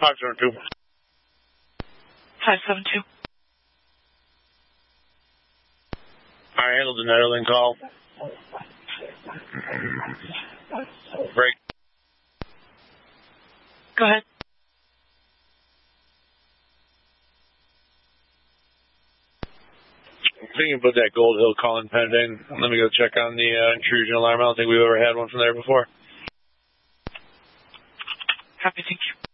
572. 572. I handled the Netherlands call. Break. Go ahead. I think you can put that Gold Hill calling pending. Let me go check on the intrusion alarm. I don't think we've ever had one from there before. Copy, thank you.